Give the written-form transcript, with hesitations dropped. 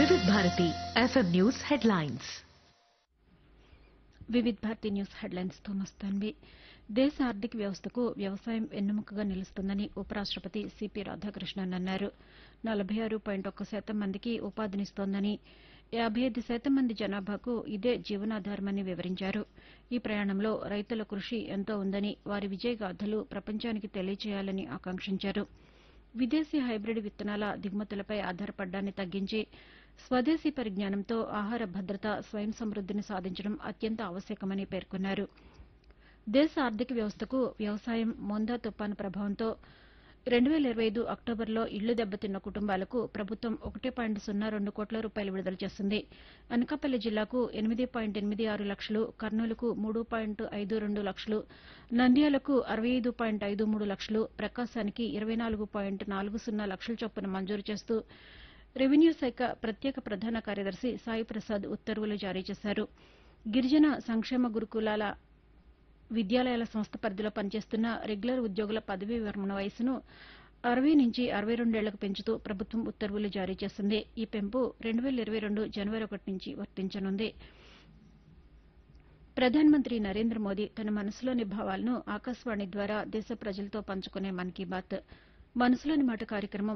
వివిధ Bharati FM news headlines. వివిధ Bharati news headlines తో మస్తాన్వి. దేశ ఆర్థిక వ్యవస్థకు వ్యవసాయం వెన్నెముకగా నిలుస్తుందని ఉపరాష్టపతి సిపి రాధాకృష్ణన్ అన్నారు. 46.1% మందికి ఉపాధినిస్తోందని, 55% మంది జనాభాకు ఇదే జీవనాధారమని వివరించారు. ఈ ప్రయాణంలో రైతుల కృషి ఎంతో ఉందని, వారి విజయగాథలు ప్రపంచానికి తెలియజేయాలని ఆకాంక్షించారు. విదేశీ హైబ్రిడ్ విత్తనాల దిగుమతులపై ఆధారపడ్డాన్ని తగ్గించి స్వదేశీ పరిజ్ఞానంతో ఆహార భద్రత, స్వయం సమృద్దిని సాధించడం అత్యంత ఆవశ్యకమని పేర్కొన్నారు. దేశ ఆర్థిక వ్యవస్థకు వ్యవసాయం మోందా తుపాను ప్రభావంతో 2025 అక్టోబర్లో ఇళ్లు దెబ్బతిన్న కుటుంబాలకు ప్రభుత్వం 1.02 కోట్ల రూపాయలు విడుదల చేసింది. అనకాపల్లి జిల్లాకు 8.86 లక్షలు, కర్నూలుకు 3.52 లక్షలు, నంద్యాలకు 65.53 లక్షలు, ప్రకాశానికి 24.40 లక్షల చొప్పున మంజూరు చేస్తూ రెవెన్యూ శాఖ ప్రత్యేక ప్రధాన కార్యదర్శి సాయి ప్రసాద్ ఉత్తర్వులు జారీ చేశారు. గిరిజన సంక్షేమ గురుకులాల విద్యాలయాల సంస్థ పరిధిలో పనిచేస్తున్న రెగ్యులర్ ఉద్యోగుల పదవీ విరమణ వయసును 60 నుంచి 62 ఏళ్లకు పెంచుతూ ప్రభుత్వం ఉత్తర్వులు జారీ చేసింది. ఈ పెంపు 2022 జనవరి 1 నుంచి వర్తించనుంది. ప్రధానమంత్రి నరేంద్ర మోదీ తన మనసులోని భావాలను ఆకాశవాణి ద్వారా దేశ ప్రజలతో పంచుకునే మన్ కీ బాత్ మనసులోని మాట కార్యక్రమం